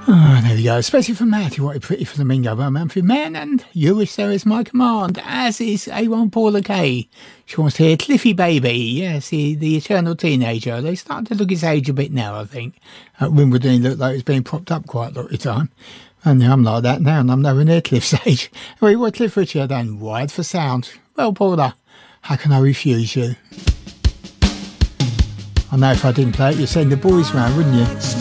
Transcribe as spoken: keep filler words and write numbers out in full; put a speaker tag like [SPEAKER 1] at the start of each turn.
[SPEAKER 1] Oh, there we go. Especially for Matty, what a pretty flamingo. Well, Manfred Man, and you wish there is my command, as is A one Paula K. She wants to hear Cliffy Baby. Yes, the, the eternal teenager. They start to look his age a bit now, I think. At Wimbledon, he looked like he's being propped up quite a lot of the time. And yeah, I'm like that now, and I'm nowhere near Cliff's age. Anyway, what Cliff Richard had done, Wired for Sound. Well, Paula, how can I refuse you? I know if I didn't play it, you'd send the boys round, wouldn't you?